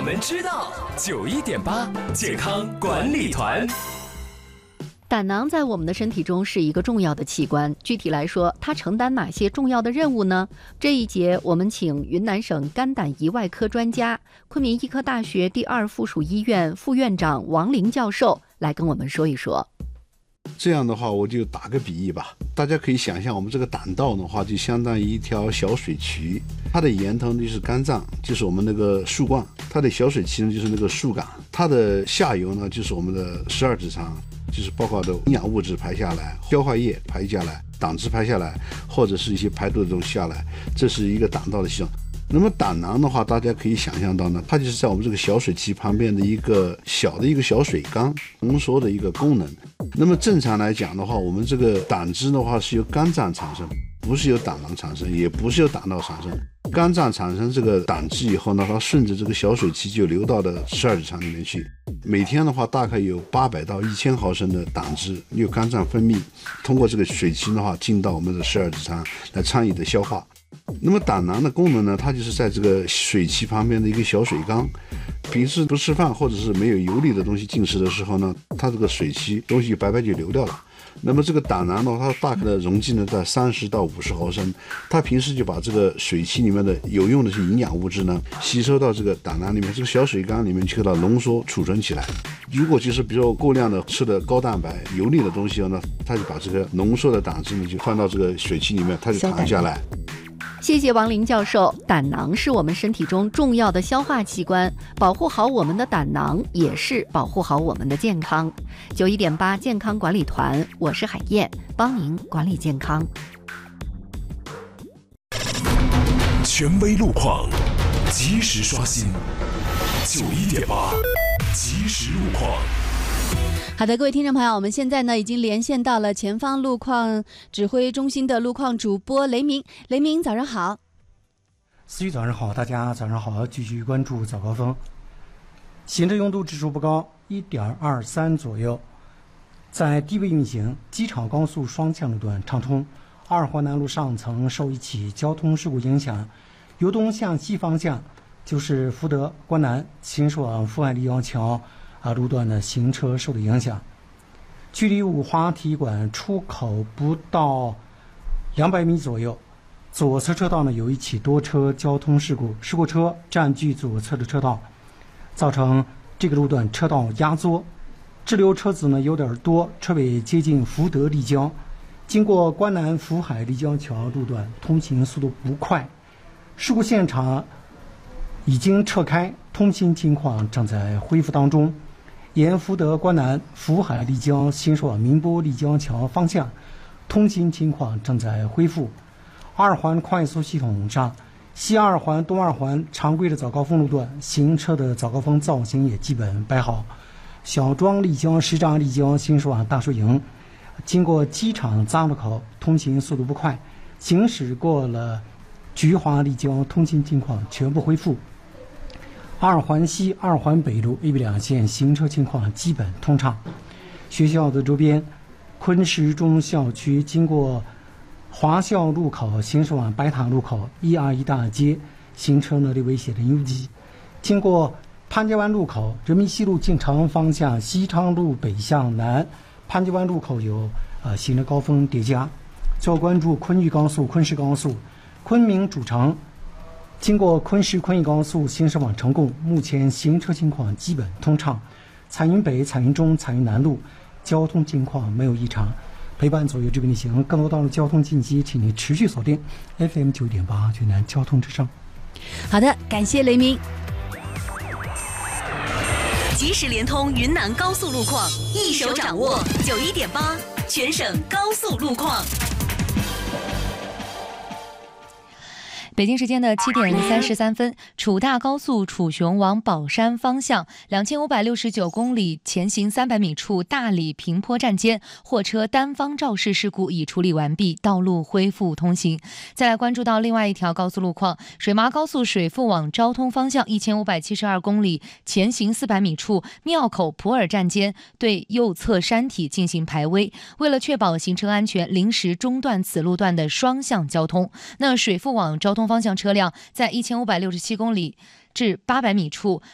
们知道91.8健康管理团。 胆囊在我们的身体中是一个重要的器官，具体来说，它承担哪些重要的任务呢？这一节我们请云南省肝胆胰外科专家、昆明医科大学第2附属医院副院长王林教授来跟我们说一说。 这样的话，我就打个比喻吧，大家可以想象，我们这个胆道的话，就相当于一条小水渠，它的源头呢就是肝脏，就是我们那个输冠；它的小水渠呢就是那个输杆；它的下游呢就是我们的12指肠，就是包括的营养物质排下来，消化液排下来，胆汁排下来，或者是一些排毒的东西下来，这是一个胆道的系统。那么胆囊的话，大家可以想象到呢，它就是在我们这个小水渠旁边的一个小的一个小水缸，浓缩的一个功能。那么正常来讲的话，我们这个胆汁的话是由肝脏产生，不是由胆囊产生，也不是由胆道产生。肝脏产生这个胆汁以后呢，它顺着这个小水渠就流到了12指肠里面去。每天的话，大概有800到1000毫升的胆汁由肝脏分泌，通过这个水渠的话进到我们的12指肠来参与的消化。那么胆囊的功能呢，它就是在这个水渠旁边的一个小水缸。平时不吃饭或者是没有油腻的东西进食的时候呢，它这个水渠东西白白就流掉了。那么这个胆囊呢，它大概的容积呢在30到50毫升，它平时就把这个水渠里面的有用的这些营养物质呢吸收到这个胆囊里面，这个小水缸里面去给它浓缩储存起来。如果就是比如说过量的吃的高蛋白油腻的东西呢，它就把这个浓缩的胆汁呢就放到这个水渠里面，它就藏下来。 谢谢王林教授。胆囊是我们身体中重要的消化器官，保护好我们的胆囊，也是保护好我们的健康。91.8健康管理团，我是海燕，帮您管理健康。 权威路况，及时刷新。91.8即时路况。 好的，各位听众朋友，我们现在呢已经连线到了前方路况指挥中心的路况主播雷鸣。雷鸣，早上好。 思雨早上好，大家早上好，继续关注早高峰。行车拥堵指数不高，1.23左右，在低位运行。机场高速双向路段畅通，二环南路上层受一起交通事故影响，由东向西方向，就是福德关南行驶往福海立交桥路段的行车受到影响。距离五华体育馆出口不到200米左右，左侧车道呢有一起多车交通事故，事故车占据左侧的车道，造成这个路段车道压缩，滞留车子呢有点多，车尾接近福德立交。经过关南福海立交桥路段，通行速度不快，事故现场已经撤开，通行情况正在恢复当中。沿福德关南福海立交行驶往宁波立交桥方向，通行情况正在恢复。二环快速系统上，西二环、东二环常规的早高峰路段，行车的早高峰造型也基本摆好。小庄立交、石闸立交行驶往大树营，经过机场匝路口，通行速度不快。行驶过了菊华立交，通行情况全部恢复。二环西、二环北路 A、B 两线行车情况基本通畅。学校的周边，昆石中校区经过华校路口行驶往白塔路口121大街，行车呢略微显得拥挤。经过潘家湾路口、人民西路进城方向西昌路北向南，潘家湾路口有行车高峰叠加。最后关注昆豫高速、昆石高速、昆明主城。经过昆石昆豫高速行驶往成贡，目前行车情况基本通畅。彩云北、彩云中、彩云南路交通情况没有异常。陪伴左右这边的行，更多道路交通信息，请您持续锁定 FM 9.8云南交通之声。 好的，感谢雷鸣。 及时联通云南高速路况，一手掌握91.8全省高速路况。 北京时间的7点33分，楚大高速楚雄往宝山方向2569公里前行300米处大理平坡站间，货车单方肇事事故已处理完毕，道路恢复通行。再来关注到另外一条高速路况，水麻高速水富往昭通方向1572公里前行400米处庙口普洱站间对右侧山体进行排危，为了确保行车安全，临时中断此路段的双向交通。那水富往昭通方向车辆在1567公里至800米处